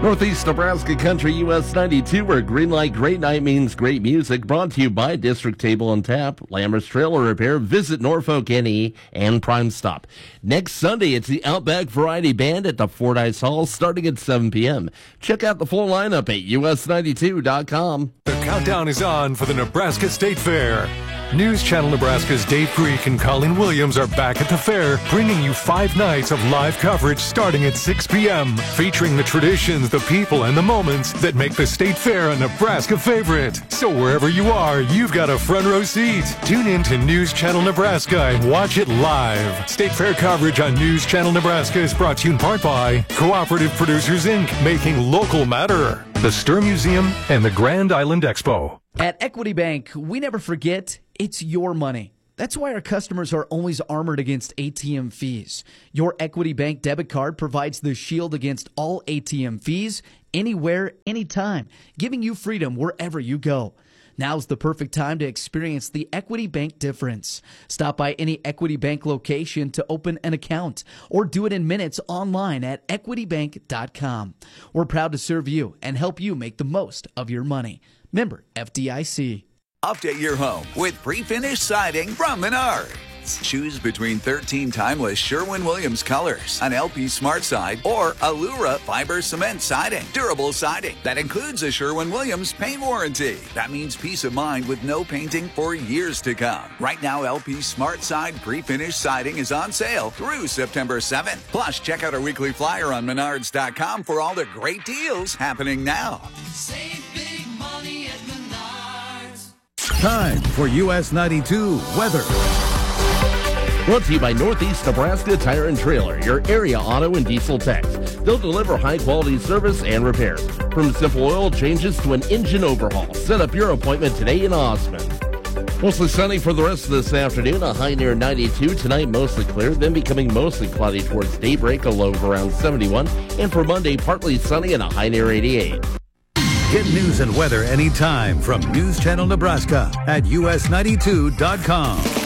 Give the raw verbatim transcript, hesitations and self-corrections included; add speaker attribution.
Speaker 1: Northeast Nebraska Country U S ninety-two, where green light, great night means great music. Brought to you by District Table and Tap, Lammer's Trailer Repair, Visit Norfolk N E, and Prime Stop. Next Sunday, it's the Outback Variety Band at the Fordyce Hall, starting at seven p.m. Check out the full lineup at U S ninety-two dot com.
Speaker 2: The countdown is on for the Nebraska State Fair. News Channel Nebraska's Dave Greek and Colleen Williams are back at the fair, bringing you five nights of live coverage starting at six p.m., featuring the traditions, the people, and the moments that make the State Fair a Nebraska favorite. So wherever you are, you've got a front row seat. Tune in to News Channel Nebraska and watch it live. State Fair coverage on News Channel Nebraska is brought to you in part by Cooperative Producers, Incorporated, making local matter, the Stir Museum, and the Grand Island Expo.
Speaker 3: At Equity Bank, we never forget it's your money. That's why our customers are always armored against A T M fees. Your Equity Bank debit card provides the shield against all A T M fees, anywhere, anytime, giving you freedom wherever you go. Now's the perfect time to experience the Equity Bank difference. Stop by any Equity Bank location to open an account or do it in minutes online at equity bank dot com. We're proud to serve you and help you make the most of your money. Member F D I C.
Speaker 4: Update your home with pre-finished siding from Menards. Choose between thirteen timeless Sherwin-Williams colors, an L P Smart Side, or Allura fiber cement siding. Durable siding that includes a Sherwin-Williams paint warranty. That means peace of mind with no painting for years to come. Right now, L P Smart Side pre-finished siding is on sale through September seventh. Plus, check out our weekly flyer on menards dot com for all the great deals happening now.
Speaker 5: Save big money at Menards.
Speaker 6: Time for U S ninety-two weather.
Speaker 1: Brought to you by Northeast Nebraska Tire and Trailer, your area auto and diesel techs. They'll deliver high-quality service and repairs. From simple oil changes to an engine overhaul. Set up your appointment today in Osmond. Mostly sunny for the rest of this afternoon. A high near ninety-two. Tonight, mostly clear, then becoming mostly cloudy towards daybreak, a low of around seventy-one. And for Monday, partly sunny and a high near eighty-eight.
Speaker 6: Get news and weather anytime from News Channel Nebraska at U S ninety-two dot com.